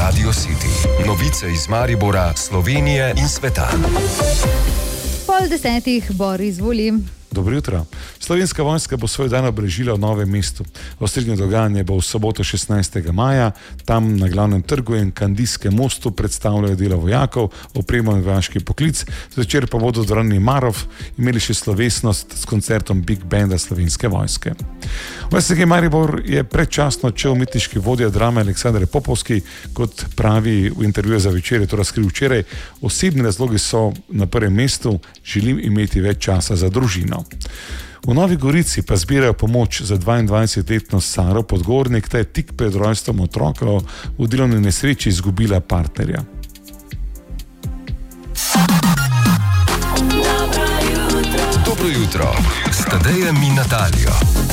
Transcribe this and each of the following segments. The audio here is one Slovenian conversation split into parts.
Radio City. Novice iz Maribora, Slovenije in sveta. 9:30, Boris, izvoli. Dobro jutro. Slovenska vojska bo svoj dan obeležila v Novem mestu. Osrednje dogajanje bo v soboto 16. maja. Tam na glavnem trgu in Kandijskem mostu predstavljajo delo vojakov, opremo in vojaški poklic. Zvečer pa bodo v dvorani Marof imeli še slovesnost s koncertom Big Banda Slovenske vojske. V SG Maribor je predčasno odšel umetniški vodja drame Aleksander Popovski, kot pravi v intervjuju za Večer, je to razkril včeraj. Osebni razlogi so na prvem mestu: želim imeti več časa za družino. V Novi Gorici pa zbirajo pomoč za 22-letno Saro Podgornik, ta je tik pred rojstvom otroka v delovni nesreči izgubila partnerja. Dobro jutro, s Tadejem in Natalijo.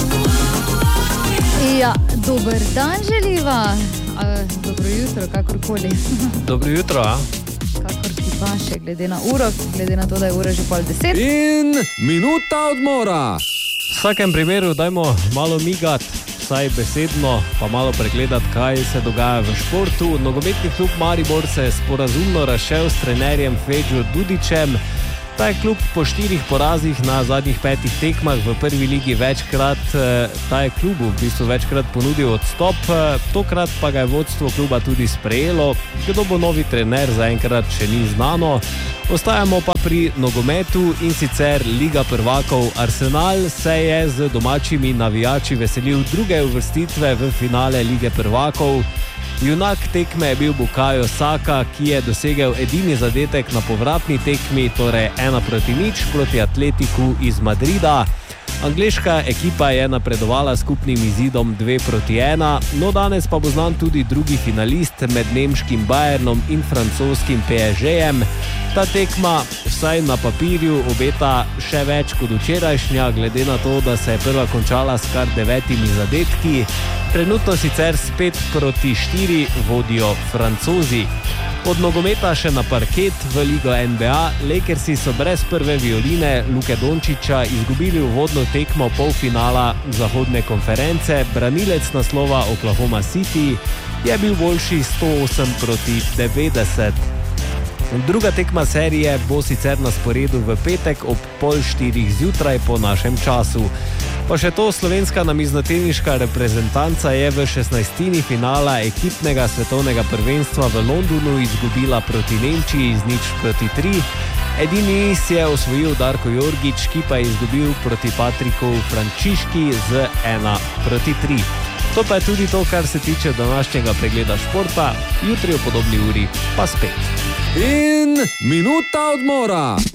Ja, dober dan želiva. Dobro jutro, kakorkoli. Dobro jutro, a? Kakor ti paše, glede na uro, glede na to, da je ura že 9:30. In minuta odmora. V vsakem primeru dajmo malo migati, vsaj besedno, pa malo pregledati, kaj se dogaja v športu. Nogometni klub Maribor se je sporazumno razšel s trenerjem Feđo Dudićem. Ta je klub po 4 porazih na zadnjih 5 tekmah v prvi ligi večkrat ponudil odstop, tokrat pa ga je vodstvo kluba tudi sprejelo. Kdo bo novi trener, zaenkrat še ni znano. Ostajamo pa pri nogometu, in sicer Liga prvakov. Arsenal se je z domačimi navijači veselil druge uvrstitve v finale Lige prvakov. Junak tekme je bil Bukayo Saka, ki je dosegel edini zadetek na povratni tekmi, torej 1-0 proti Atletiku iz Madrida. Angleška ekipa je napredovala skupnim izidom 2-1, no danes pa bo znan tudi drugi finalist med nemškim Bayernom in francoskim PSG-jem. Ta tekma vsaj na papirju obeta še več kot včerajšnja, glede na to, da se je prva končala s kar 9 zadetki. Trenutno sicer s 5-4 vodijo Francozi. Od nogometa še na parket v Ligo NBA. Lakersi so brez prve violine Luke Dončića izgubili uvodno tekmo polfinala zahodne konference. Branilec naslova Oklahoma City je bil boljši 108-90. Druga tekma serije bo sicer na sporedu v petek ob 3:30 zjutraj po našem času. Pa še to, slovenska namiznoteniška reprezentanca je v 16. finala ekipnega svetovnega prvenstva v Londonu izgubila proti Nemčiji z 0-3. Edini niz je osvojil Darko Jorgić, ki pa je izgubil proti Patriku Frančiški z 1-3. To pa je tudi to, kar se tiče današnjega pregleda športa. Jutri o podobni uri pa spet. In minuta odmora.